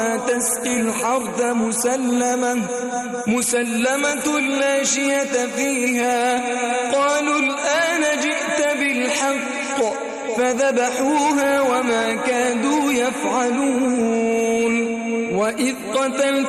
تسقي الحرث مسلمة لا شية فيها. قالوا الآن جئت بالحق فذبحوها وما كادوا يفعلون. وإذ قتلت